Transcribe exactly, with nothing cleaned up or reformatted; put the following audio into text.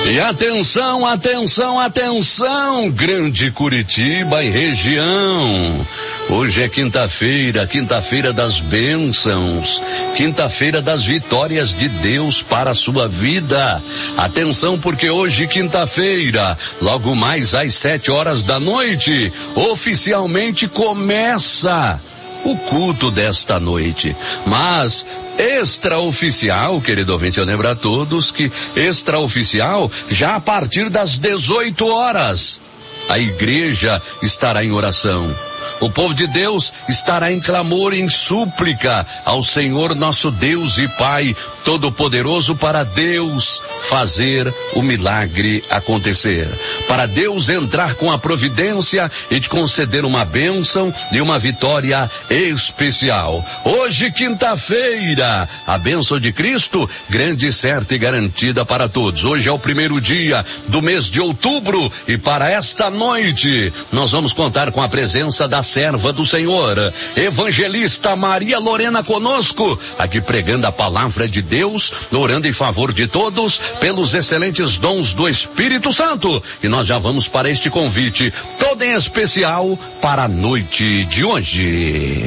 E atenção, atenção, atenção, Grande Curitiba e região. Hoje é quinta-feira, quinta-feira das bênçãos, quinta-feira das vitórias de Deus para a sua vida. Atenção, porque hoje, quinta-feira, logo mais às sete horas da noite, oficialmente começa o culto desta noite. Mas extraoficial, querido ouvinte, eu lembro a todos que extraoficial já a partir das dezoito horas a igreja estará em oração. O povo de Deus estará em clamor, em súplica ao Senhor nosso Deus e Pai Todo-Poderoso, para Deus fazer o milagre acontecer, para Deus entrar com a providência e te conceder uma bênção e uma vitória especial. Hoje, quinta-feira, a bênção de Cristo, grande, certa e garantida para todos. Hoje é o primeiro dia do mês de outubro e para esta noite nós vamos contar com a presença da serva do Senhor, evangelista Maria Lorena, conosco, aqui pregando a palavra de Deus, orando em favor de todos, pelos excelentes dons do Espírito Santo. E nós já vamos para este convite, todo em especial, para a noite de hoje.